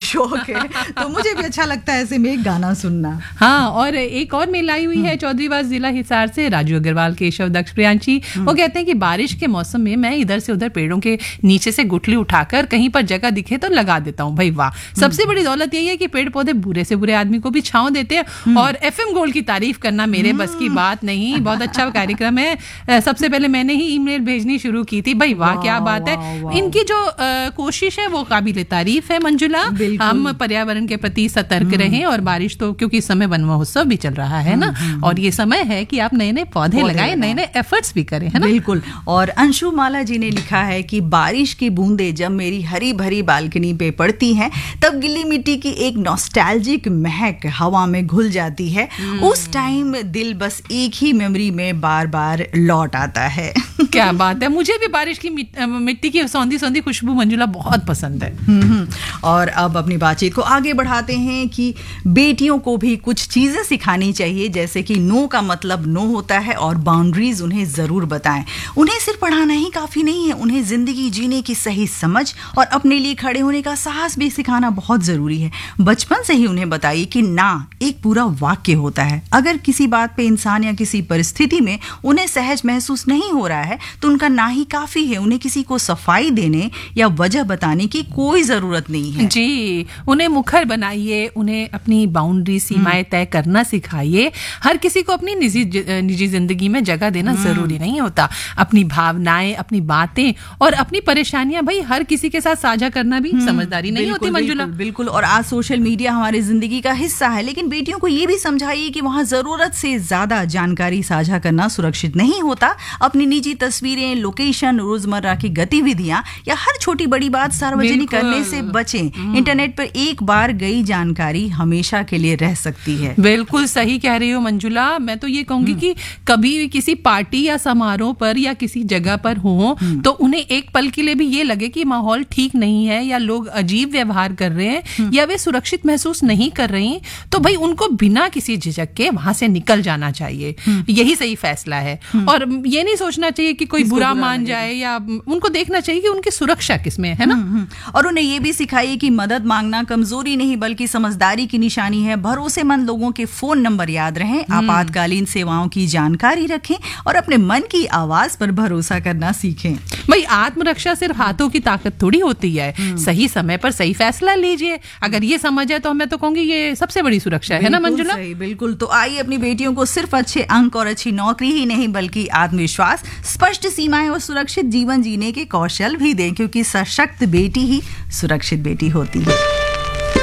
शौक है, तो मुझे भी अच्छा लगता है ऐसे में एक गाना सुनना। हाँ, और एक और मेल आई हुई है चौधरीवास जिला हिसार से, राजू अग्रवाल, केशव दक्ष, प्रियांशी। वो कहते हैं कि बारिश के मौसम में मैं इधर से उधर पेड़ों के नीचे से गुठली उठाकर कहीं पर जगह दिखे तो लगा देता हूँ। भाई वाह, सबसे बड़ी दौलत यही है कि पेड़ पौधे बुरे से बुरे आदमी को भी छांव देते हैं। और FM गोल्ड की तारीफ करना मेरे बस की बात नहीं, बहुत अच्छा कार्यक्रम है। सबसे पहले मैंने ही ईमेल भेजनी शुरू की थी। भाई वाह, क्या बात है। इनकी जो कोशिश है वो काबिले तारीफ है मंजुला। हम पर्यावरण के प्रति सतर्क रहें, और बारिश तो क्योंकि इस समय वन महोत्सव भी चल रहा है ना, और ये समय है कि आप नए नए पौधे लगाएं, नए नए एफर्ट्स भी करें, है ना। बिल्कुल। और अंशु माला जी ने लिखा है कि बारिश की बूंदें जब मेरी हरी भरी बालकनी पे पड़ती हैं, तब गिल्ली मिट्टी की एक नॉस्टैल्जिक महक हवा में घुल जाती है। उस टाइम दिल बस एक ही मेमोरी में बार बार लौट आता है। क्या बात है, मुझे भी बारिश की मिट्टी की सौंधी सौंधी खुशबू मंजुला बहुत पसंद है। और अब अपनी बातचीत को आगे बढ़ाते हैं कि बेटियों को भी कुछ चीजें सिखानी चाहिए, जैसे कि नो का मतलब नो होता है और बाउंड्रीज उन्हें जरूर बताएं। उन्हें सिर्फ पढ़ाना ही काफी नहीं है, उन्हें जिंदगी जीने की सही समझ और अपने लिए खड़े होने का साहस भी सिखाना बहुत जरूरी है। बचपन से ही उन्हें बताइए कि ना एक पूरा वाक्य होता है। अगर किसी बात पे इंसान या किसी परिस्थिति में उन्हें सहज महसूस नहीं हो रहा है तो उनका ना ही काफी है। उन्हें किसी को सफाई देने या वजह बताने की कोई जरूरत नहीं है। जी, उन्हें मुखर बनाइए, उन्हें अपनी बाउंड्री सीमाएं तय करना सिखाइए। हर किसी को अपनी निजी जिंदगी में जगह देना जरूरी नहीं होता। अपनी भावनाएं, अपनी बातें और अपनी परेशानियां भाई हर किसी के साथ साझा करना भी समझदारी नहीं होती मंजुला। बिल्कुल। और आज सोशल मीडिया हमारी जिंदगी का हिस्सा है, लेकिन बेटियों को ये भी समझाइए कि वहां जरूरत से ज्यादा जानकारी साझा करना सुरक्षित नहीं होता। अपनी निजी तस्वीरें, लोकेशन, रोजमर्रा की गतिविधियां या हर छोटी बड़ी बात सार्वजनिक करने से बचें। इंटरनेट पर एक बार गई जानकारी हमेशा के लिए रह सकती है। बिल्कुल सही कह रही हो मंजुला। मैं तो ये कहूंगी कि कभी भी किसी पार्टी या समारोह पर या किसी जगह पर हो तो उन्हें एक पल के लिए भी ये लगे कि माहौल ठीक नहीं है या लोग अजीब व्यवहार कर रहे हैं या वे सुरक्षित महसूस नहीं कर रही, तो भाई उनको बिना किसी झिझक के वहां से निकल जाना चाहिए। यही सही फैसला है। और ये नहीं सोचना चाहिए कि कोई बुरा मान जाए, या उनको देखना चाहिए कि उनकी सुरक्षा किसमें है ना। और उन्हें ये भी सिखाइए कि मदद मांगना कमजोरी नहीं बल्कि समझदारी की निशानी है। भरोसेमंद लोगों के फोन नंबर याद रहें, आपातकालीन सेवाओं की जानकारी रखें और अपने मन की आवाज पर भरोसा करना सीखें। भाई आत्मरक्षा सिर्फ हाथों की ताकत थोड़ी होती है। सही समय पर सही फैसला लीजिए। अगर ये समझ है तो मैं तो कहूंगी ये सबसे बड़ी सुरक्षा है ना मंजुला। बिल्कुल। तो आइए अपनी बेटियों को सिर्फ अच्छे अंक और अच्छी नौकरी ही नहीं बल्कि आत्मविश्वास, स्पष्ट सीमाएं और सुरक्षित जीवन जीने के कौशल भी दें, क्योंकि सशक्त बेटी ही सुरक्षित बेटी होती है।